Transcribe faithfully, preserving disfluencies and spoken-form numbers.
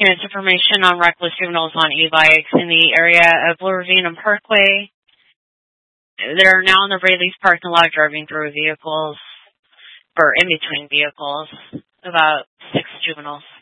And it's information on reckless juveniles on e-bikes in the area of Blue Ravine and Parkway. They're now in the Rayleigh's parking lot driving through vehicles, or in between vehicles, about six juveniles.